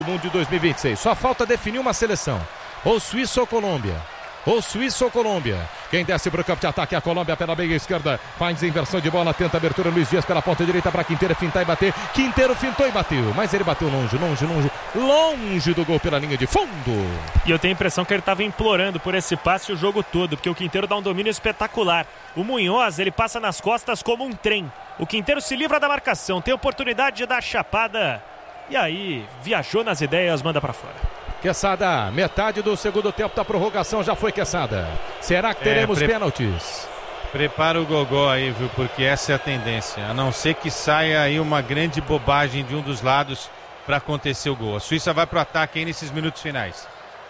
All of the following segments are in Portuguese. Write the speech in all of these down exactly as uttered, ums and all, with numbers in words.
Mundo de dois mil e vinte e seis. Só falta definir uma seleção. Ou Suíça ou Colômbia. Ou Suíça ou Colômbia. Quem desce para o campo de ataque é a Colômbia pela meia esquerda. Faz inversão de bola, tenta abertura. Luiz Dias pela ponta direita para Quinteiro fintar e bater. Quinteiro fintou e bateu. Mas ele bateu longe, longe, longe. Longe do gol pela linha de fundo. E eu tenho a impressão que ele estava implorando por esse passe o jogo todo, porque o Quinteiro dá um domínio espetacular. O Munhoz, ele passa nas costas como um trem. O Quinteiro se livra da marcação, tem oportunidade de dar a chapada. E aí, viajou nas ideias, manda pra fora. Quesada, metade do segundo tempo da prorrogação já foi Quesada. Será que teremos é, pre... pênaltis? Prepara o gogó aí, viu? Porque essa é a tendência. A não ser que saia aí uma grande bobagem de um dos lados para acontecer o gol. A Suíça vai pro ataque aí nesses minutos finais.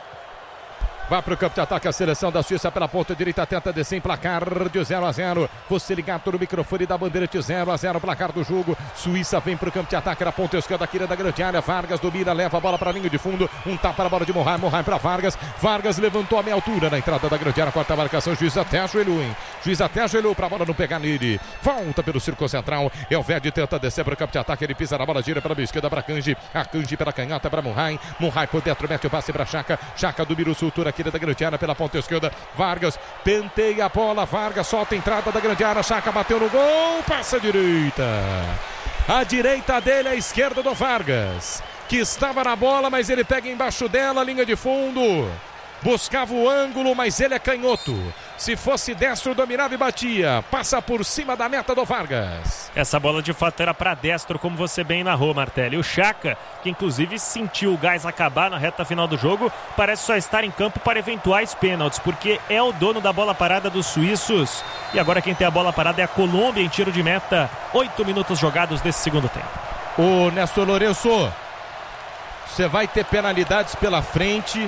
Vai para o campo de ataque a seleção da Suíça pela ponta direita, tenta descer em placar de zero a zero. Você ligado no microfone da Bandeirante, zero a zero, placar do jogo. Suíça vem para o campo de ataque na ponta esquerda aqui da grande área. Vargas domina, leva a bola para a linha de fundo. Um tapa para a bola de Morrai, Morrai para Vargas. Vargas levantou a meia altura na entrada da grande área, quarta marcação. Juiz até ajoelhou, hein? Juiz até ajoelhou para a bola não pegar nele. Volta pelo círculo central. Elvedi tenta descer para o campo de ataque. Ele pisa na bola, gira pela esquerda para Kanji. A Kanji pela canhota para Morrai. Morrai por dentro, mete o passe para Chaka. Chaka do Biru Sultura aqui da grande área pela ponta esquerda. Vargas penteia a bola. Vargas solta a entrada da grande área. Chaka bateu no gol. Passa a direita. A direita dele, a esquerda do Vargas, que estava na bola, mas ele pega embaixo dela, linha de fundo. Buscava o ângulo, mas ele é canhoto. Se fosse destro, dominava e batia. Passa por cima da meta do Vargas. Essa bola de fato era para destro, como você bem narrou, Martelli. O Chaka, que inclusive sentiu o gás acabar na reta final do jogo, parece só estar em campo para eventuais pênaltis, porque é o dono da bola parada dos suíços. E agora quem tem a bola parada é a Colômbia em tiro de meta. Oito minutos jogados desse segundo tempo. O Néstor Lourenço, você vai ter penalidades pela frente.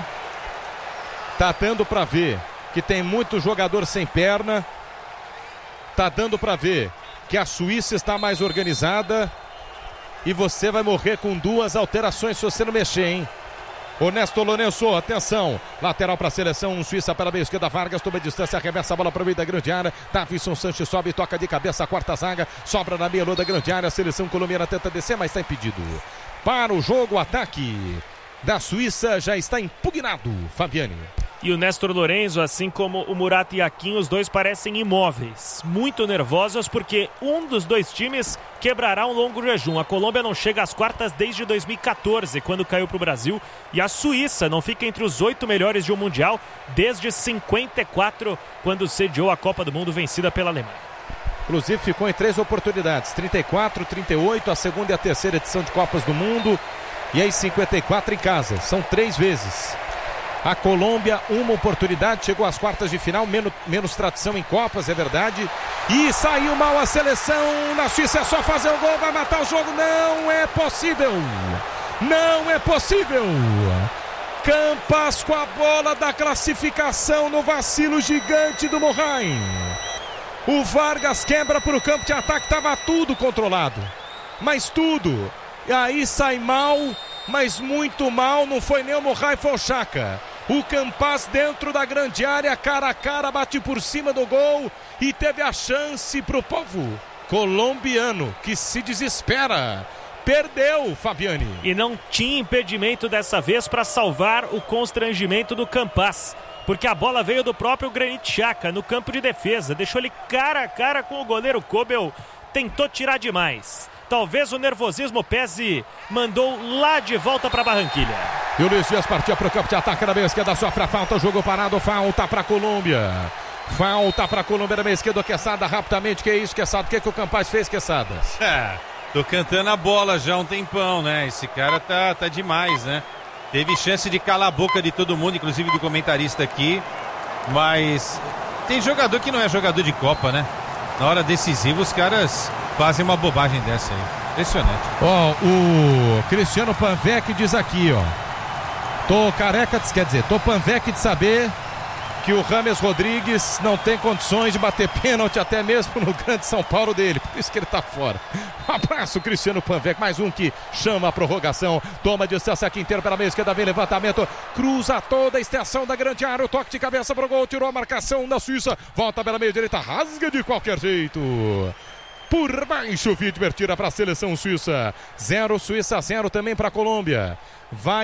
Tá dando para ver que tem muito jogador sem perna. Tá dando para ver que a Suíça está mais organizada. E você vai morrer com duas alterações se você não mexer, hein? O Néstor Lourenço, atenção. Lateral para a seleção, Suíça para a meia esquerda. Vargas toma distância, arremessa a bola para o meio da grande área. Davinson Sanches sobe, toca de cabeça a quarta zaga. Sobra na meia lua da grande área. A seleção colombiana tenta descer, mas está impedido. Para o jogo, o ataque da Suíça já está impugnado, Fabiane. E o Néstor Lourenço, assim como o Murat Yakin, os dois parecem imóveis, muito nervosos, porque um dos dois times quebrará um longo jejum. A Colômbia não chega às quartas desde dois mil e catorze, quando caiu para o Brasil, e a Suíça não fica entre os oito melhores de um Mundial desde cinquenta e quatro, quando sediou a Copa do Mundo vencida pela Alemanha. Inclusive ficou em três oportunidades, trinta e quatro, trinta e oito, a segunda e a terceira edição de Copas do Mundo, e aí cinquenta e quatro em casa, são três vezes. A Colômbia, uma oportunidade, chegou às quartas de final, menos, menos tradição em Copas, é verdade. E saiu mal a seleção. Na Suíça é só fazer o gol, vai matar o jogo. Não é possível. Não é possível. Campas com a bola da classificação no vacilo gigante do Morrai. O Vargas quebra para o campo de ataque, estava tudo controlado. Mas tudo. E aí sai mal, mas muito mal. Não foi nem o Morrai, foi o Chaka. O Campas dentro da grande área, cara a cara, bate por cima do gol e teve a chance para o povo colombiano, que se desespera. Perdeu, Fabiane. E não tinha impedimento dessa vez para salvar o constrangimento do Campas, porque a bola veio do próprio Granit Xhaka no campo de defesa, deixou ele cara a cara com o goleiro Kobel, tentou tirar demais. Talvez o nervosismo pese, mandou lá de volta para Barranquilha. E o Luiz Dias partiu para o campo de ataque na meia esquerda, sofre a falta, jogo parado, falta para a Colômbia. Falta para a Colômbia na meia esquerda, Quesada rapidamente, que é isso, Quesada? O que, é que o Campas fez, Quesada? É, tô cantando a bola já há um tempão, né? Esse cara tá, tá demais, né? Teve chance de calar a boca de todo mundo, inclusive do comentarista aqui, mas tem jogador que não é jogador de Copa, né? Na hora decisiva os caras fazem uma bobagem dessa aí. Impressionante. Ó, oh, o Cristiano Panvec diz aqui, ó. Tô careca, quer dizer, tô Panvec de saber que o James Rodrigues não tem condições de bater pênalti até mesmo no grande São Paulo dele. Por isso que ele tá fora. Um abraço, Cristiano Panvec. Mais um que chama a prorrogação. Toma distância aqui inteiro pela meia esquerda. Vem levantamento. Cruza toda a extensão da grande área. O toque de cabeça pro gol. Tirou a marcação da Suíça. Volta pela meia direita. Rasga de qualquer jeito. por baixo. Vídeo divertida para a seleção suíça. Zero, Suíça zero também para a Colômbia. Vai